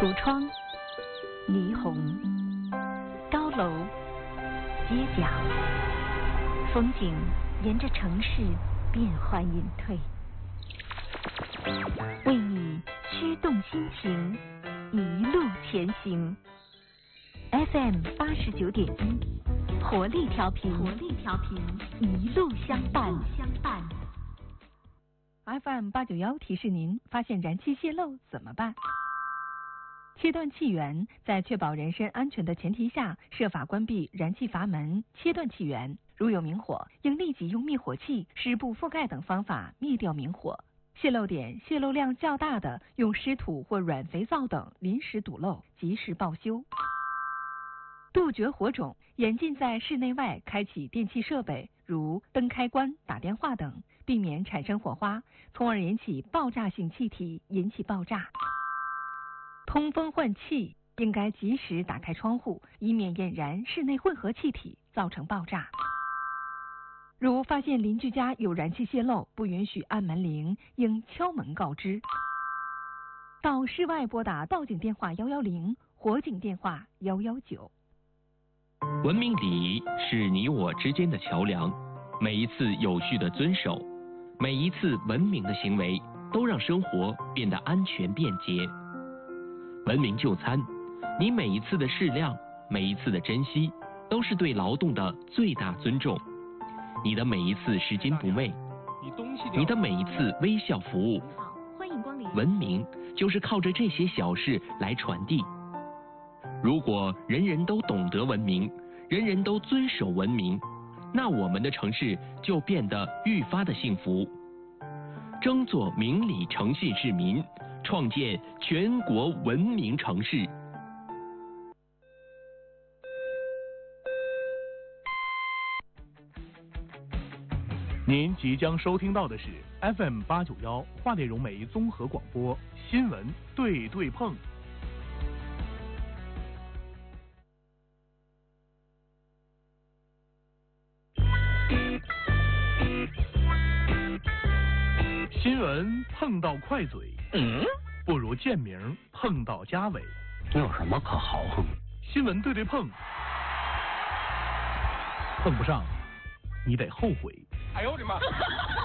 橱窗、霓虹、高楼、街角，风景沿着城市变幻隐退，为你驱动心情，一路前行。FM 89.1，活力调频，一路相伴。 FM 891提示您：发现燃气泄漏怎么办？切断气源，在确保人身安全的前提下，设法关闭燃气阀门，切断气源。如有明火，应立即用灭火器、湿布覆盖等方法灭掉明火。泄漏点、泄漏量较大的，用湿土或软肥皂等临时堵漏，及时报修。杜绝火种，严禁在室内外开启电气设备，如灯开关、打电话等，避免产生火花，从而引起爆炸性气体，引起爆炸。通风换气，应该及时打开窗户，以免引燃室内混合气体，造成爆炸。如发现邻居家有燃气泄漏，不允许按门铃，应敲门告知。到室外拨打报警电话110，火警电话119。 文明礼仪是你我之间的桥梁，每一次有序的遵守，每一次文明的行为，都让生活变得安全便捷。文明就餐，你每一次的适量，每一次的珍惜，都是对劳动的最大尊重。你的每一次拾金不昧，你的每一次微笑服务， 欢迎光临。 文明就是靠着这些小事来传递。如果人人都懂得文明，人人都遵守文明，那我们的城市就变得愈发的幸福。争做明理诚信市民，创建全国文明城市。 您即将收听到的是 FM 891话内容媒综合广播新闻对对碰。新闻碰到快嘴，不如见名碰到家尾。 有什么可豪横？ 新闻对对碰，碰不上，你得后悔。 哎呦我的妈！